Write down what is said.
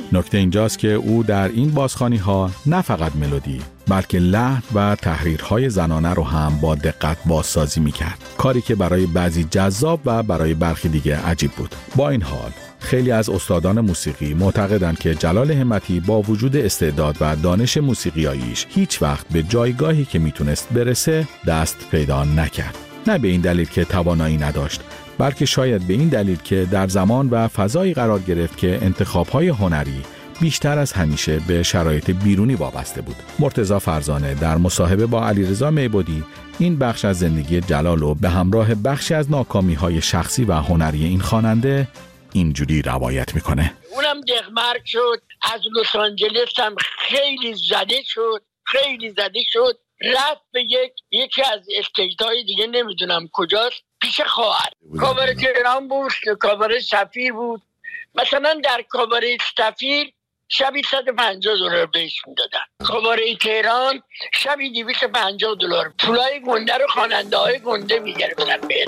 نکته اینجاست که او در این بازخوانی‌ها نه فقط ملودی بلکه لحن و تحریرهای زنانه رو هم با دقت بازسازی می‌کرد، کاری که برای بعضی جذاب و برای برخی دیگه عجیب بود. با این حال خیلی از استادان موسیقی معتقدند که جلال همتی با وجود استعداد و دانش موسیقیاییش هیچ وقت به جایگاهی که میتونست برسه دست پیدا نکرد. نه به این دلیل که توانایی نداشت، بلکه شاید به این دلیل که در زمان و فضایی قرار گرفت که انتخاب‌های هنری بیشتر از همیشه به شرایط بیرونی وابسته بود. مرتضی فرزانه در مصاحبه با علیرضا میبودی این بخش از زندگی جلال رو به همراه بخشی از ناکامی‌های شخصی و هنری این خواننده اینجوری روایت میکنه. اونم دغمرگ شد، از لس آنجلس هم خیلی زده شد، رفت به یکی از استیت‌های دیگه نمیدونم کجاست، پیش خواهر. کاباره تهران بود، کاباره سفیر بود. مثلا در کاباره سفیر شبی $150 بهش میدادن، کاباره تهران شبی $250. پولای گنده رو خواننده های گنده میگرفتن بهش.